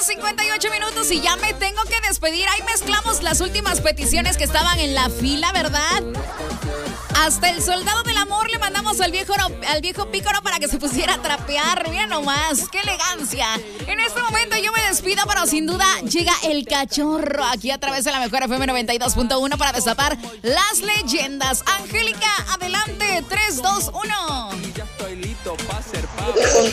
8:58 y ya me tengo que despedir. Ahí mezclamos las últimas peticiones que estaban en la fila, ¿verdad? Hasta el soldado del amor le mandamos al viejo pícoro para que se pusiera a trapear. Mira nomás, qué elegancia. En este momento yo me despido, pero sin duda llega el cachorro aquí a través de la mejor FM 92.1 para destapar las leyendas. Angélica, adelante, 3, 2, 1.